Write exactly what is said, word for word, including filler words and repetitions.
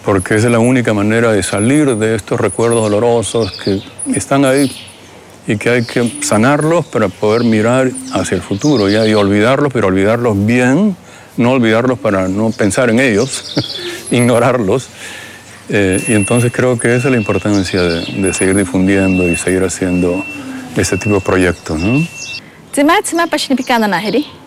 porque esa es la única manera de salir de estos recuerdos dolorosos que están ahí y que hay que sanarlos para poder mirar hacia el futuro, ¿ya? Y olvidarlos, pero olvidarlos bien, no olvidarlos para no pensar en ellos, ignorarlos. Eh, y entonces creo que esa es la importancia de, de seguir difundiendo y seguir haciendo este tipo de proyectos, ¿no? Cima cima pasinipikana nahiri.